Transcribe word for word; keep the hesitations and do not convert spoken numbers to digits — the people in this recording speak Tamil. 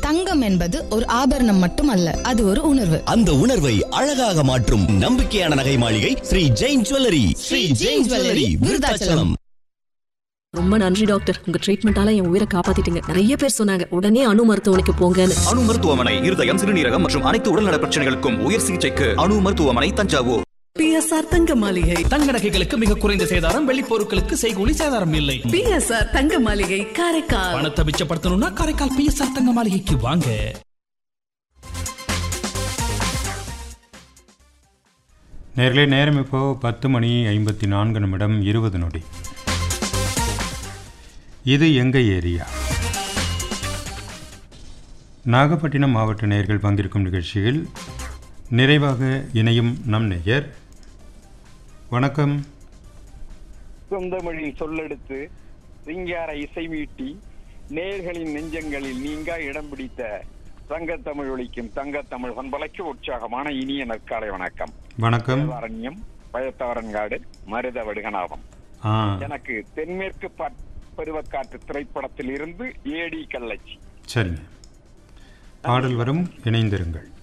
தங்கம் என்பது ஒரு ஆபரணம் மட்டுமல்ல, அது ஒரு உணர்வு. அந்த உணர்வை அழகாக மாற்றும் நம்பிக்கையான நகை மாளிகை ஸ்ரீ ஜெயின் ஜுவல்லரி. ஸ்ரீ ஜெயின் ஜுவல்லரி, விருத்தாச்சலம். ரொம்ப நன்றி டாக்டர், உங்க ட்ரீட்மெண்டால என் உயிரை காப்பாத்திட்டீங்க. நிறைய பேர் சொன்னாங்க உடனே அணு மருத்துவமனைக்கு போங்கன்னு. அணு மருத்துவமனை இருதயம், சிறுநீரகம் மற்றும் அனைத்து உடல்நல பிரச்சனைகளுக்கும் உயர் சிகிச்சைக்கு அணு மருத்துவமனை, தஞ்சாவூர். பிஎஸ்ஆர் தங்க மாளிகை. தங்க நகைகளுக்கு மிக குறைந்த சேதாரம், வெள்ளி பொருட்களுக்கு செய்கூலி சேதாரம் இல்லை. பிஎஸ்ஆர் தங்க மாளிகை, காரைக்கால். பணத்தை மிச்சப்படுத்தணும்னா காரைக்கால் பிஎஸ்ஆர் தங்க மாளிகைக்கு வாங்க. நேர்களே, நேரம் இப்போ பத்து மணி ஐம்பத்தி நான்கு நிமிடம் இருபது நொடி. இது எங்க ஏரியா. நாகப்பட்டினம் மாவட்ட நேயர்கள் பங்கேற்கும் நிகழ்ச்சியில் நிறைவாக இணையும் நம் நேயர். வணக்கம். சொந்தமொழி சொல்லெடுத்து சிங்கார இசை மீட்டி நேயர்களின் நெஞ்சங்களில் நீங்கா இடம் பிடித்த தங்கத்தமிழ் ஒலிக்கும் தங்கத்தமிழ் பண்பலைக்கு உற்சாகமான இனிய நற்காலை வணக்கம். வணக்கம். அரண்யம், பயத்தவரன்காடு, மருத வடுகநாதம். எனக்கு தென்மேற்கு பருவக்காற்று திரைப்படத்தில் இருந்து ஏடி கள்ளச்சி. சரிங்க, பாடல் வரும், இணைந்திருங்கள்.